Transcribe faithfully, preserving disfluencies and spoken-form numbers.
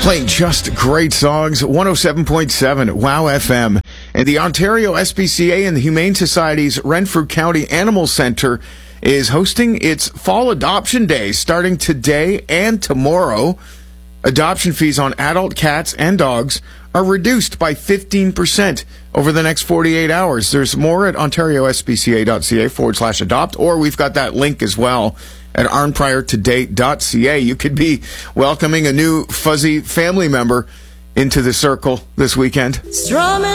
Playing just great songs, one oh seven point seven Wow F M. And the Ontario S P C A and the Humane Society's Renfrew County Animal Centre is hosting its Fall Adoption Day starting today and tomorrow. Adoption fees on adult cats and dogs are reduced by fifteen percent over the next forty-eight hours. There's more at ontariospca.ca forward slash adopt, or we've got that link as well at arnpriortoday.ca. You could be welcoming a new fuzzy family member into the circle this weekend.